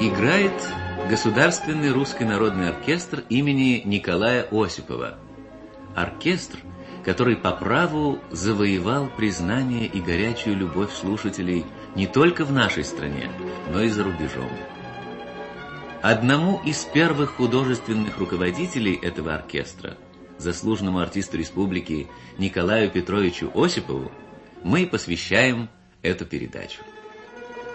Играет Государственный русский народный оркестр имени Николая Осипова. Оркестр, который по праву завоевал признание и горячую любовь слушателей не только в нашей стране, но и за рубежом. Одному из первых художественных руководителей этого оркестра, заслуженному артисту республики Николаю Петровичу Осипову, мы посвящаем эту передачу.